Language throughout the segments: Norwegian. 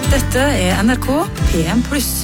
Dette NRK PM+.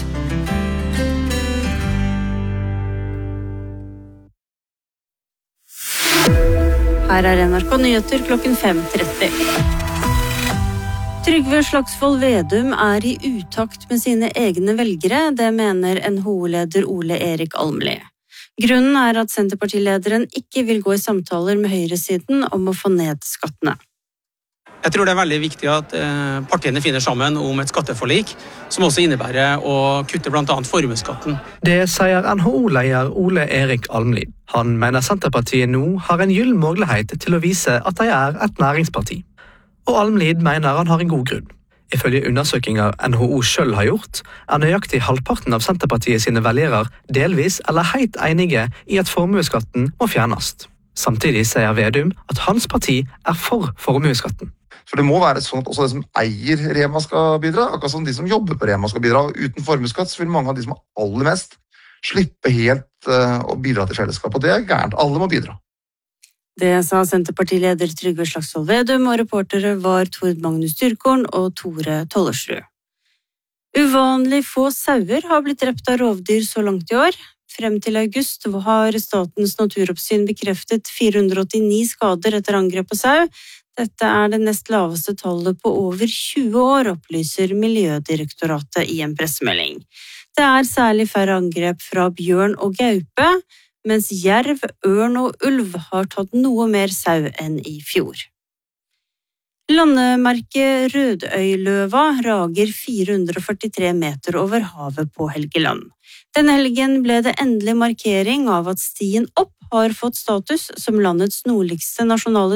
Her NRK Nyheter klokken 5:30. Trygve Slagsvold Vedum i utakt med sine egne velgere, det mener NHO-leder Ole Erik Almli. Grunnen at Senterpartilederen ikke vil gå i samtaler med høyresiden om å få ned skattene. Jeg tror det veldig viktig at partiene finner sammen om et skatteforlik, som også innebærer å kutte blant annet formuesskatten. Det sier NHO-leder Ole Erik Almli. Han mener Senterpartiet nå har en gyllen mulighet til å vise at de et næringsparti. Og Almlid mener han har en god grunn. Ifølge undersøkelser NHO selv har gjort, nøyaktig halvparten av Senterpartiet sine velgere delvis eller helt enige i at formuesskatten må fjernes. Samtidig sier Vedum at hans parti for formuesskatten. For det må være sånn at også de som eier Rema skal bidra, akkurat som de som jobber på Rema skal bidra. Uten formuesskatt så vil mange av de som har aller mest slippe helt å bidra til fellesskap. Og det gærent. Alle må bidra. Det sa Senterpartileder Trygve Slagsvold Vedum, og reportere var Tord Magnus Dyrkorn og Tore Tollersrud. Uvanlig få sauer har blitt drept av rovdyr så langt i år. Frem til august har Statens naturoppsyn bekreftet 489 skader etter angrep på sau. Dette det nest laveste tallet på over 20 år, opplyser Miljødirektoratet i en pressemelding. Det særlig færre angrep fra bjørn og gaupe, mens jerv, ørn og ulv har tatt noe mer sau enn i fjor. Landemerket Rødøyløva rager 443 meter over havet på Helgeland. Denne helgen ble det endelig markering av at stien opp har fått status som landets nordligste nasjonale